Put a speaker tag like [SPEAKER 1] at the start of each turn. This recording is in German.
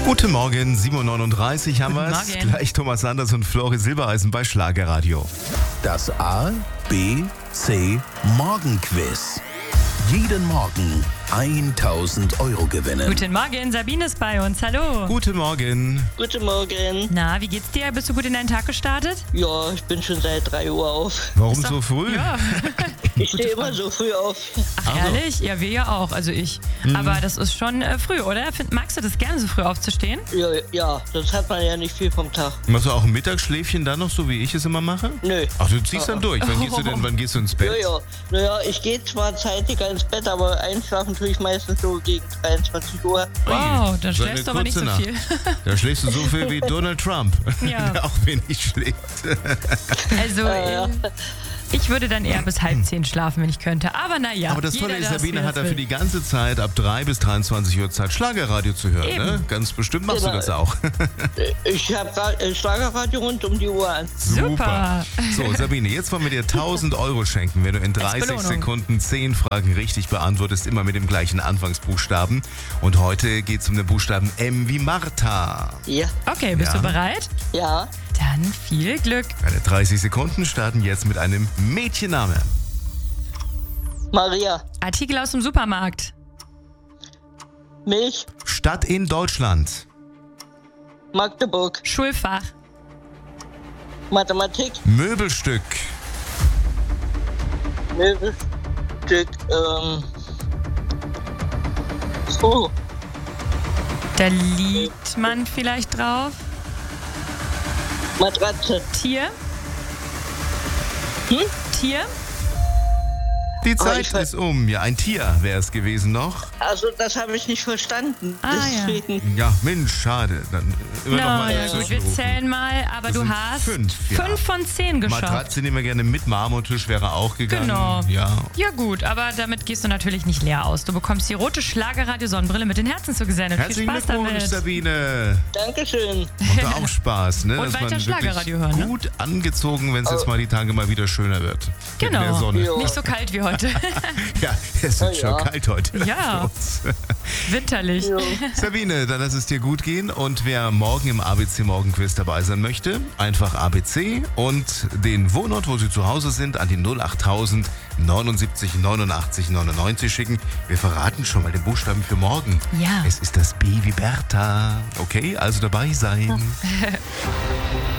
[SPEAKER 1] Guten Morgen, 7.39 Uhr haben wir es.
[SPEAKER 2] Morgen.
[SPEAKER 1] Gleich Thomas Sanders und Flori Silbereisen bei Schlagerradio.
[SPEAKER 3] Das A, B, C Morgenquiz. Jeden Morgen 1.000 Euro gewinnen.
[SPEAKER 2] Guten Morgen, Sabine ist bei uns. Hallo.
[SPEAKER 1] Guten Morgen.
[SPEAKER 4] Guten Morgen.
[SPEAKER 2] Na, wie geht's dir? Bist du gut in deinen Tag gestartet?
[SPEAKER 4] Ja, ich bin schon seit 3 Uhr auf.
[SPEAKER 1] Warum so früh?
[SPEAKER 2] Ja.
[SPEAKER 4] Ich stehe immer so früh auf.
[SPEAKER 2] Ach, ehrlich? Ja, wir ja auch. Also ich. Aber das ist schon früh, oder? Magst du das gerne, so früh aufzustehen?
[SPEAKER 4] Ja, sonst hat man ja nicht viel vom Tag.
[SPEAKER 1] Machst du auch ein Mittagsschläfchen dann noch, so wie ich es immer mache?
[SPEAKER 4] Nö.
[SPEAKER 1] Ach, du ziehst dann durch. Wann gehst du ins Bett?
[SPEAKER 4] Naja, ich gehe zwar zeitiger ins Bett, aber einschlafen tue ich meistens so gegen 23 Uhr.
[SPEAKER 2] Wow, dann
[SPEAKER 1] So
[SPEAKER 2] schläfst
[SPEAKER 1] eine
[SPEAKER 2] du aber nicht so
[SPEAKER 1] kurze
[SPEAKER 2] viel.
[SPEAKER 1] Da schläfst du so viel wie Donald Trump,
[SPEAKER 2] Ja.
[SPEAKER 1] der auch wenig schläft.
[SPEAKER 2] Also, ich würde dann eher bis 9:30 schlafen, wenn ich könnte. Aber naja.
[SPEAKER 1] Aber das Tolle
[SPEAKER 2] jeder
[SPEAKER 1] ist, Sabine
[SPEAKER 2] wie
[SPEAKER 1] hat
[SPEAKER 2] er
[SPEAKER 1] da für
[SPEAKER 2] will.
[SPEAKER 1] die ganze Zeit ab 3 bis 23 Uhr Zeit, Schlagerradio zu hören.
[SPEAKER 2] Eben.
[SPEAKER 1] Ne? Ganz bestimmt machst du
[SPEAKER 4] Genau.
[SPEAKER 1] das auch.
[SPEAKER 4] Ich habe Schlagerradio rund um die Uhr an.
[SPEAKER 2] Super.
[SPEAKER 1] So, Sabine, jetzt wollen wir dir 1.000 Euro schenken, wenn du in 30
[SPEAKER 2] Belohnung.
[SPEAKER 1] Sekunden 10 Fragen richtig beantwortest, immer mit dem gleichen Anfangsbuchstaben. Und heute geht es um den Buchstaben M wie Martha.
[SPEAKER 4] Ja,
[SPEAKER 2] Okay, bist
[SPEAKER 1] Ja.
[SPEAKER 2] du bereit?
[SPEAKER 4] ja.
[SPEAKER 2] Dann viel Glück.
[SPEAKER 1] Deine 30 Sekunden starten jetzt mit einem Mädchenname.
[SPEAKER 4] Maria,
[SPEAKER 2] Artikel aus dem Supermarkt.
[SPEAKER 4] Milch,
[SPEAKER 1] Stadt in Deutschland.
[SPEAKER 4] Magdeburg,
[SPEAKER 2] Schulfach.
[SPEAKER 4] Mathematik,
[SPEAKER 1] Möbelstück.
[SPEAKER 4] Möbelstück, so,
[SPEAKER 2] Da liegt man vielleicht drauf.
[SPEAKER 4] Matratze,
[SPEAKER 2] Tier. Tier.
[SPEAKER 1] Die Zeit
[SPEAKER 4] ich ver-
[SPEAKER 1] ist um. Ja, ein Tier wäre es gewesen noch.
[SPEAKER 4] also das habe ich nicht verstanden.
[SPEAKER 2] Ah, ja.
[SPEAKER 4] Deswegen,
[SPEAKER 1] Ja, Mensch, schade. Dann immer noch
[SPEAKER 2] Na
[SPEAKER 1] mal
[SPEAKER 2] ja, gut, wir
[SPEAKER 1] zwischenrufen.
[SPEAKER 2] zählen mal, aber
[SPEAKER 1] Das
[SPEAKER 2] du
[SPEAKER 1] sind
[SPEAKER 2] hast
[SPEAKER 1] 5, ja.
[SPEAKER 2] 5 von 10 geschafft.
[SPEAKER 1] Matratze nehmen wir gerne mit, Marmortisch wäre auch gegangen.
[SPEAKER 2] Genau.
[SPEAKER 1] Ja.
[SPEAKER 2] Ja gut, aber damit gehst du natürlich nicht leer aus. Du bekommst die rote Schlagerradio-Sonnenbrille mit den Herzen zugesendet. Viel
[SPEAKER 1] Herzlichen
[SPEAKER 2] Spaß
[SPEAKER 1] Glückwunsch,
[SPEAKER 2] damit.
[SPEAKER 1] Sabine.
[SPEAKER 4] Dankeschön.
[SPEAKER 1] Macht auch Spaß, ne?
[SPEAKER 2] Und
[SPEAKER 1] Dass
[SPEAKER 2] weiter
[SPEAKER 1] man wirklich
[SPEAKER 2] Schlagerradio hören, ne?
[SPEAKER 1] gut angezogen, wenn es jetzt mal die Tage mal wieder schöner wird. Mit
[SPEAKER 2] Genau.
[SPEAKER 1] mehr Sonne.
[SPEAKER 4] Jo.
[SPEAKER 2] Nicht so kalt wie heute.
[SPEAKER 1] Ja, es ist schon
[SPEAKER 4] ja.
[SPEAKER 1] kalt heute.
[SPEAKER 2] Ja.
[SPEAKER 1] Für uns.
[SPEAKER 2] Winterlich.
[SPEAKER 4] Jo.
[SPEAKER 1] Sabine, dann lass es dir gut gehen. Und wer morgen im ABC Morgenquiz dabei sein möchte, einfach ABC und den Wohnort, wo Sie zu Hause sind, an die 08000 79 89 99 schicken. Wir verraten schon mal den Buchstaben für morgen.
[SPEAKER 2] Ja.
[SPEAKER 1] Es ist das B wie Bertha. Okay, also dabei sein.